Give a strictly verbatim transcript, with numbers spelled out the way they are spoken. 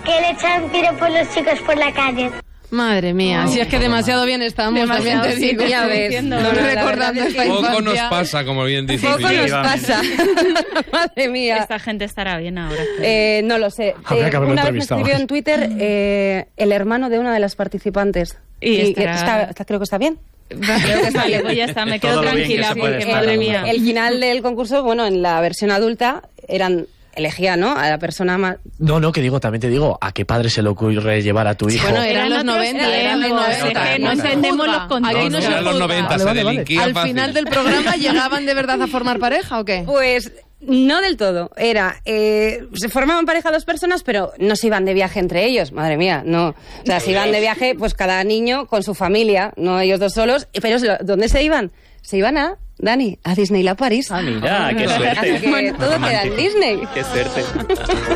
que le echan piropos los chicos por la calle. Madre mía, No, si es que demasiado bien estamos, demasiado, también te sí, digo. ya ves. No, No, no, recordando la esta Poco infancia. nos pasa, como bien dice. Poco nos pasa. Madre mía. Esta gente estará bien ahora. Eh, no lo sé. Habría Eh, que haberlo una vez me entrevistado. escribió en Twitter eh, el hermano de una de las participantes. Y que estará- está- está- creo que está bien. Creo que está bien, pues ya está, me quedo Todo lo bien que tranquila se puede porque, estar, madre ¿no? mía. El final del concurso, bueno, en la versión adulta eran elegía, ¿no? A la persona más... No, no, que digo, también te digo, ¿a qué padre se le ocurre llevar a tu hijo? Bueno, eran los otros noventa, tiempos, eran los es noventa. que no se entendemos juzga. los contextos. Aquí no se Eran los juzga. noventa, Vale, se vale, vale. delinquía Al fácil. final del programa, ¿llegaban de verdad a formar pareja o qué? Pues no del todo. Era, eh, se formaban pareja dos personas, pero no se iban de viaje entre ellos. Madre mía, no. O sea, se iban de viaje, pues cada niño con su familia, no ellos dos solos. Pero ¿dónde se iban? Se iban a, Dani, a Disneyland París. Ah, mira, qué Así suerte. que todo queda en Romántico. Disney. Qué suerte.